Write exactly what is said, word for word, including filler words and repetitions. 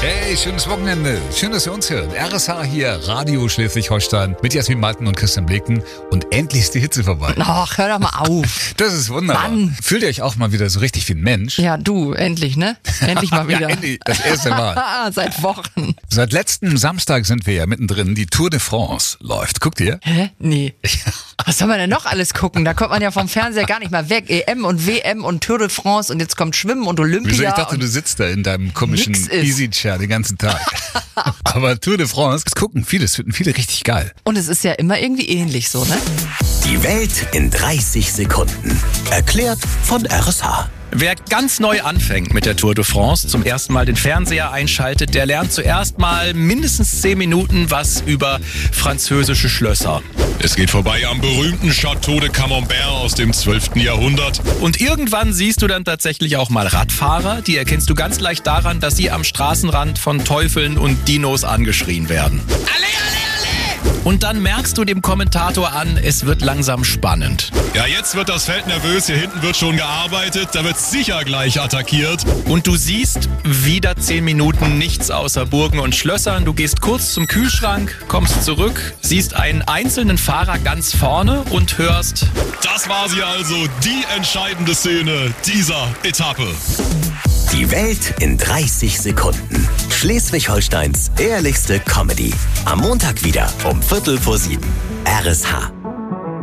Hey, schönes Wochenende. Schön, dass ihr uns hört. R S H hier, Radio Schleswig-Holstein mit Jasmin Malten und Christian Bleken. Und endlich ist die Hitze vorbei. Ach, hör doch mal auf. Das ist wunderbar. Mann. Fühlt ihr euch auch mal wieder so richtig wie ein Mensch? Ja, du, endlich, ne? Endlich mal wieder. Ja, endlich, das erste Mal. Seit Wochen. Seit letzten Samstag sind wir ja mittendrin. Die Tour de France läuft. Guckt ihr? Hä? Nee. Was soll man denn noch alles gucken? Da kommt man ja vom Fernseher gar nicht mal weg. E M und W M und Tour de France und jetzt kommt Schwimmen und Olympia. Wieso? Ich dachte, du sitzt da in deinem komischen Easy-Chair den ganzen Tag. Aber Tour de France, das gucken viele, das finden viele richtig geil. Und es ist ja immer irgendwie ähnlich so, ne? Die Welt in dreißig Sekunden. Erklärt von R S H. Wer ganz neu anfängt mit der Tour de France, zum ersten Mal den Fernseher einschaltet, der lernt zuerst mal mindestens zehn Minuten was über französische Schlösser. Es geht vorbei am berühmten Château de Camembert aus dem zwölften Jahrhundert. Und irgendwann siehst du dann tatsächlich auch mal Radfahrer. Die erkennst du ganz leicht daran, dass sie am Straßenrand von Teufeln und Dinos angeschrien werden. Alle, alle, alle! Und dann merkst du dem Kommentator an, es wird langsam spannend. Ja, jetzt wird das Feld nervös, hier hinten wird schon gearbeitet, da wird sicher gleich attackiert. Und du siehst wieder zehn Minuten nichts außer Burgen und Schlössern. Du gehst kurz zum Kühlschrank, kommst zurück, siehst einen einzelnen Fahrer ganz vorne und hörst: Das war sie also, die entscheidende Szene dieser Etappe. Die Welt in dreißig Sekunden. Schleswig-Holsteins ehrlichste Comedy. Am Montag wieder um Viertel vor sieben. R S H.